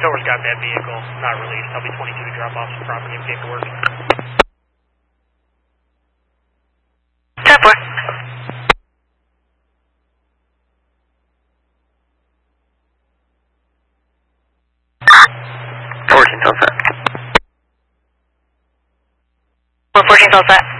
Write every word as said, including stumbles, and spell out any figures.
Tower's got that vehicle not released. I'll be twenty-two to drop off some property and paperwork. ten four. fourteen, all set. four fourteen, all set.